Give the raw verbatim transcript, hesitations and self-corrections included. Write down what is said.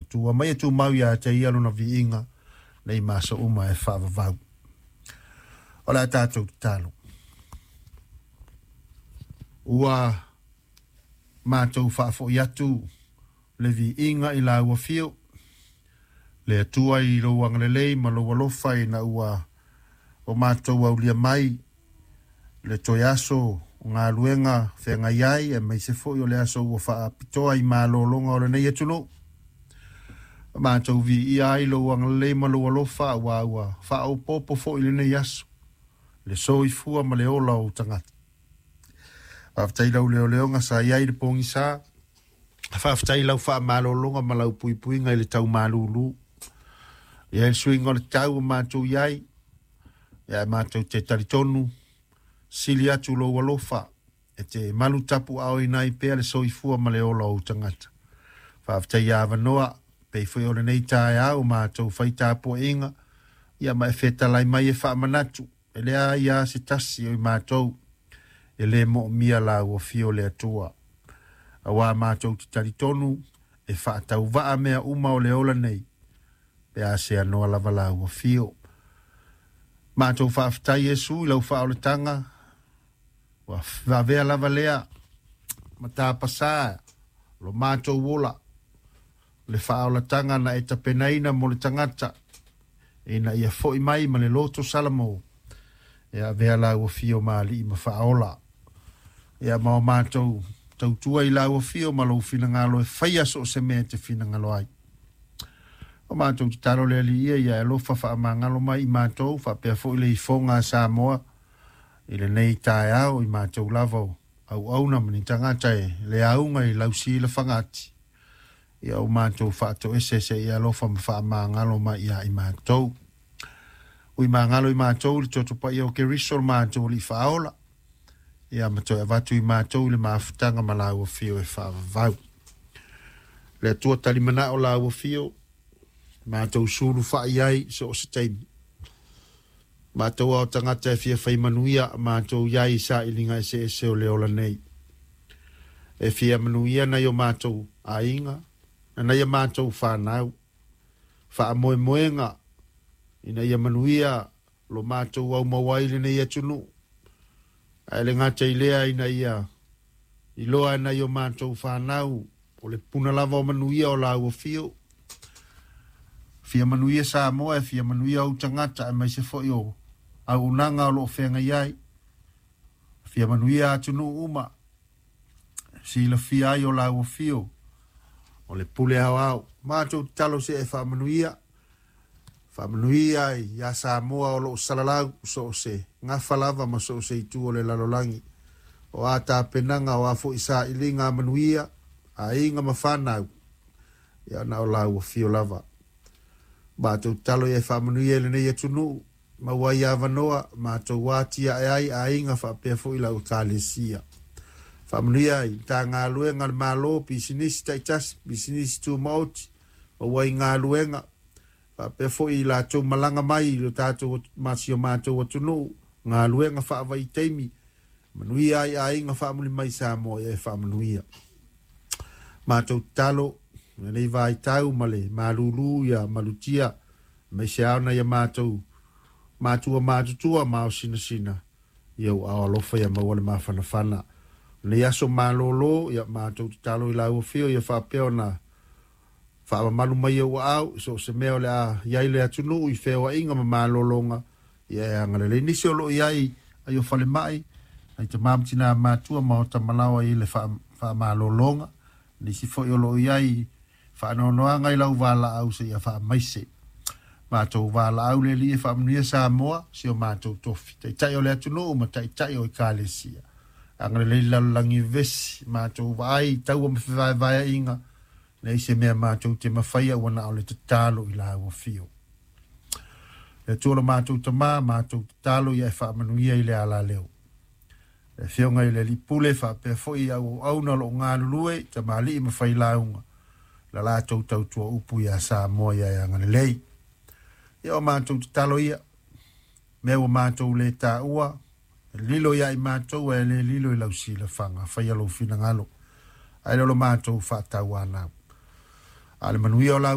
tua mai tu mau ya te ia lona viinga nei masa uma e whaavavau. O la tātou talo. Ua mātou whaafo i atu le viinga i la ua fio. Le atua i lo wangalelei ma lo walofa i na ua o mātou au lia mai le toi aso ngā luenga whenga iai e mai se fo i o le aso ua wha pitoa i mā lolonga o le nei atuno. Mātou vi i ai lo wangalelei ma lo walofa ua ua wha au popo fo i le nei aso. Le so i fua ma le ola o tangata. Whaftai lau leo leonga sa iai le pongi sa. Whaftai lau wha mā lolonga ma lau pui pui ngai le tau mā lulu. Ia e sui ngore tau mātou iai. Ia mātou te taritonu. Sili atu lo walofa. E te malu tapu au i nai pēr le soifua ma le ola o tangata. Whaftai ia wanoa. Pei fui o le nei tae au mātou whaita po inga. Ia mai feta lai mai e wha manatu. E lea ia se tasi o i mātou. E le mo mia la ua fio le atua. Awa mātou te taritonu. E wha tau waa mea uma o le ola nei. Pe a se anoa lava la ua fio. Mātou whaaftai Jesu i lau wha o le tanga. Wa vea lava lea. Mata pasā. Lo mātou wola. Le wha o le tanga na e tapenaina mo le tangata. E na ia fo i mai ma le loto salamo. E a vea la ua fio ma li ma wha ola. E a mao mātou tautua i la ua fio ma lau fina ngalo e whaia so se mea te fina ngalo ai. O mātou te taro lea li ia ia e lofa wha ma ngalo mai i mātou wha pia fo i le i fonga sa moa i le nei tae au i mātou lavo au au na mani tangata e le aunga i lau si le whangati ia o mātou wha to ese se ia lofa ma wha ma ngalo mai ia i mātou ui ma ngalo i mātou li toto pa ia o ke risol mātou li whaola ia mato e vatu i mātou le maafutanga ma lau o fio e wha vau le tua talimana o lau o fio mātou suru wha iai so o se taimi. Mātou au tangata e fia whai manuia, mātou iai sa ilinga e se e se o leola nei. E fia manuia na yo mātou a inga, na ia mātou whanau. Wha moe moenga, ina ia manuia lo mātou au mawaile nei atunu. A ele ngata i lea ina ia, i loa na yo mātou whanau, o le puna lava o manuia o lau o fio. Fia manuia sa moa e fia manuia au tangata e mai se fo i o au unanga o lo whenga iai. Fia manuia atunu uma. Si la fia ai o lau o fio. O le pule au au. Mātou talo se e wha manuia. Wha manuia i a sa moa o lo salalau so se. Ngā whalava ma so se i tu o le lalolangi. O a ta penanga o a fo i sa ili ngā manuia. A inga ma whanau. Ia na o lau o fio lava. Mātou talo e whamanuia le nei atunu, ma wai a wanoa, mātou wātia e ai a inga whapea fo i lau kālesia. Whamanuia i tā ngā luenga le mālo, pisinisi taitas, pisinisi tū mauti, ma wai ngā luenga, whapea fo i la tau malanga mai, lo tātou māsio mātou atunu, ngā luenga whaawai teimi, manuia ai a inga whamuli mai sā mo e whamanuia. Mātou talo, nei vai tau male malulu ya malutia me se ana ya mātou mātua mātutua mao sina sina iau a alofa ya mawale mawhana whana le aso malolo ya mātou talo i lau fio ya whapeo na whaama malu mai au au so se meo le a iai le atunu i whewa inga ma malolonga ya e angale le nisi o lo iai a yo whale mai ai te mamtina mātua mao tamalawa i le wha malolonga nisi fo i o lo iai whaanonoa ngai lau wala au se ia wha maise. Mātou wala au le li e wha mnuia sa moa, se o mātou tofi. Tai tai o le atunu, ma tai tai o i kālesia. Angare le lalangi vesi, mātou vai, tau o mawhai vai inga, nei se mea mātou te mawhaia wana o le te talo i la ua fio. Le tūra mātou ta mā, mātou te talo i e wha manuia i le ala leo. Le fio ngai le li pule wha pia foi au au na lo ngā lulue, ta mali i mawhai launga. La la tau tau tua upu ia sa moa ia ia ngane lei. Ia o mātou te talo ia. Mea o mātou le tā ua. Lilo ia i mātou e le lilo i lau si le whanga. Whai alo fina ngalo. Ai lolo mātou wha tau anau. Ale manuia o lau